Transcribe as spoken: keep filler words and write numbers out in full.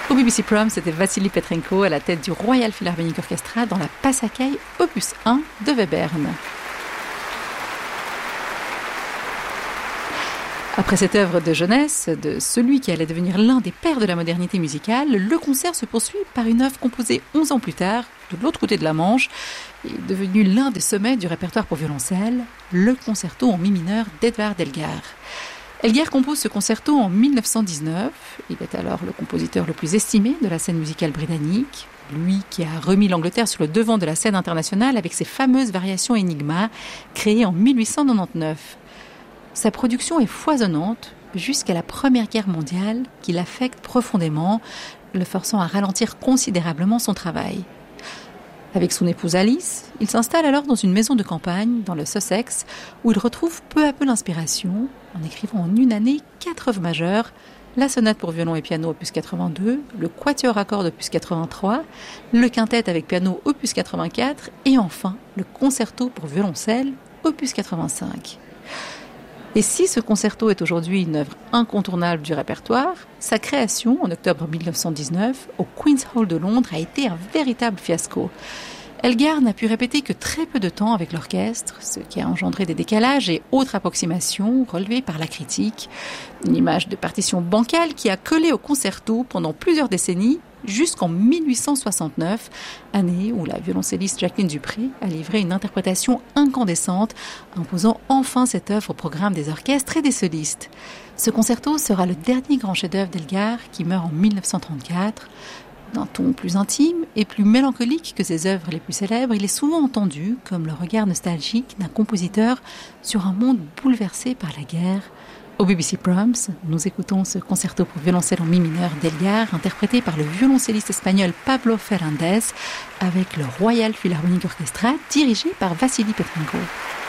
Au B B C Proms, c'était Vassili Petrenko à la tête du Royal Philharmonic Orchestra dans la Passacaglie opus un de Webern. Après cette œuvre de jeunesse, de celui qui allait devenir l'un des pères de la modernité musicale, le concert se poursuit par une œuvre composée onze ans plus tard, de l'autre côté de la Manche, et devenu l'un des sommets du répertoire pour violoncelle, le concerto en mi mineur d'Edvard Elgar. Elgar compose ce concerto en mille neuf cent dix-neuf. Il est alors le compositeur le plus estimé de la scène musicale britannique, lui qui a remis l'Angleterre sur le devant de la scène internationale avec ses fameuses variations Enigma créées en mille huit cent quatre-vingt-dix-neuf. Sa production est foisonnante jusqu'à la Première Guerre mondiale qui l'affecte profondément, le forçant à ralentir considérablement son travail. Avec son épouse Alice, il s'installe alors dans une maison de campagne, dans le Sussex, où il retrouve peu à peu l'inspiration, en écrivant en une année quatre œuvres majeures, la sonate pour violon et piano opus quatre-vingt-deux, le quatuor à cordes opus quatre-vingt-trois, le quintet avec piano opus quatre-vingt-quatre et enfin le concerto pour violoncelle opus quatre-vingt-cinq. Et si ce concerto est aujourd'hui une œuvre incontournable du répertoire, sa création, en octobre mille neuf cent dix-neuf, au Queen's Hall de Londres, a été un véritable fiasco. Elgar n'a pu répéter que très peu de temps avec l'orchestre, ce qui a engendré des décalages et autres approximations relevées par la critique. Une image de partition bancale qui a collé au concerto pendant plusieurs décennies, jusqu'en mille huit cent soixante-neuf, année où la violoncelliste Jacqueline Dupré a livré une interprétation incandescente, imposant enfin cette œuvre au programme des orchestres et des solistes. Ce concerto sera le dernier grand chef-d'œuvre d'Elgar, qui meurt en mille neuf cent trente-quatre. D'un ton plus intime et plus mélancolique que ses œuvres les plus célèbres, il est souvent entendu comme le regard nostalgique d'un compositeur sur un monde bouleversé par la guerre. Au B B C Proms, nous écoutons ce concerto pour violoncelle en mi mineur d'Elgar, interprété par le violoncelliste espagnol Pablo Fernández, avec le Royal Philharmonic Orchestra, dirigé par Vassili Petrenko.